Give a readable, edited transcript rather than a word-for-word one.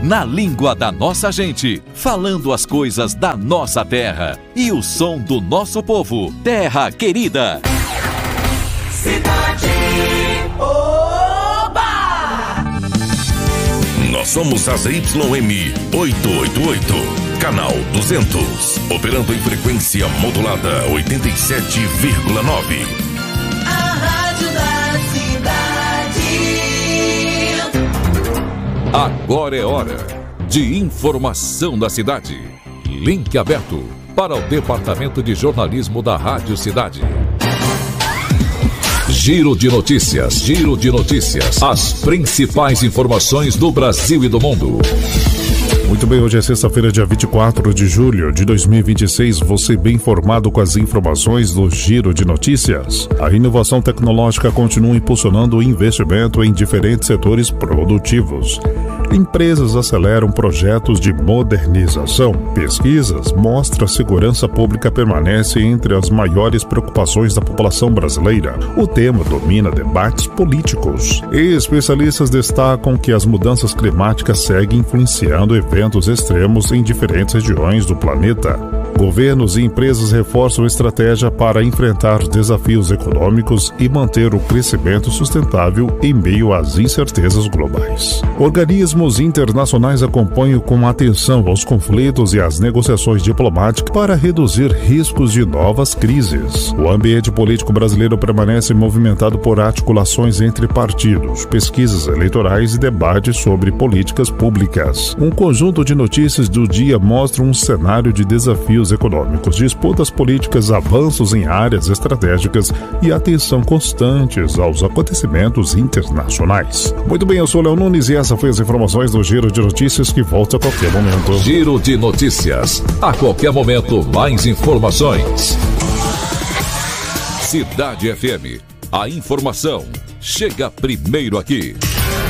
na língua da nossa gente, falando as coisas da nossa terra e o som do nosso povo. Terra querida. Cidade Oba! Nós somos a ZYM 888, canal 200, operando em frequência modulada 87,9. A rádio da cidade. Agora é hora de informação da cidade. Link aberto para o Departamento de Jornalismo da Rádio Cidade. Giro de notícias, giro de notícias. As principais informações do Brasil e do mundo. Muito bem, hoje é sexta-feira, dia 24 de julho de 2026. Você bem informado com as informações do Giro de Notícias. A inovação tecnológica continua impulsionando o investimento em diferentes setores produtivos. Empresas aceleram projetos de modernização. Pesquisas mostram que a segurança pública permanece entre as maiores preocupações da população brasileira. O tema domina debates políticos. Especialistas destacam que as mudanças climáticas seguem influenciando eventos extremos em diferentes regiões do planeta. Governos e empresas reforçam estratégia para enfrentar desafios econômicos e manter o crescimento sustentável em meio às incertezas globais. Organismos internacionais acompanham com atenção os conflitos e as negociações diplomáticas para reduzir riscos de novas crises. O ambiente político brasileiro permanece movimentado por articulações entre partidos, pesquisas eleitorais e debates sobre políticas públicas. Um conjunto de notícias do dia mostra um cenário de desafios econômicos, disputas políticas, avanços em áreas estratégicas e atenção constantes aos acontecimentos internacionais. Muito bem, eu sou Léo Nunes e essa foi as informações do Giro de Notícias, que volta a qualquer momento. Giro de Notícias. A qualquer momento, mais informações. Cidade FM. A informação chega primeiro aqui.